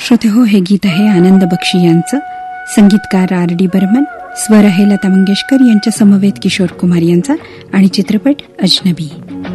श्रोते हो, हे गीत आहे आनंद बक्षी यांचं. संगीतकार R.D. बर्मन, स्वर आहे लता मंगेशकर यांच्या समवेत किशोर कुमार यांचा आणि चित्रपट अजनबी.